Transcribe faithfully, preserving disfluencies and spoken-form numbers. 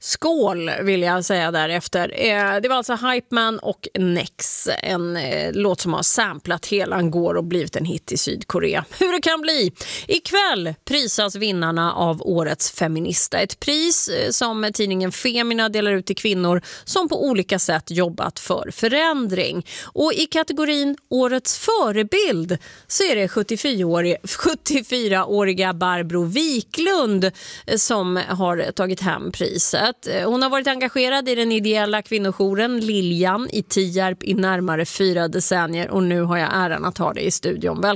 Skål vill jag säga därefter. Eh, det var alltså Hypeman och Nex, en eh, låt som har samplat hela går och blivit en hit i Sydkorea. Hur det kan bli. Ikväll prisas vinnarna av årets feminista. Ett pris eh, som tidningen Femina delar ut till kvinnor som på olika sätt jobbat för förändring. Och i kategorin årets förebild så är det sjuttiofyraåriga Barbro Wiklund eh, som har tagit hem priset. Hon har varit engagerad i den ideella kvinnojouren Liljan i Tierp i närmare fyra decennier och nu har jag äran att ha det i studion. Välkommen.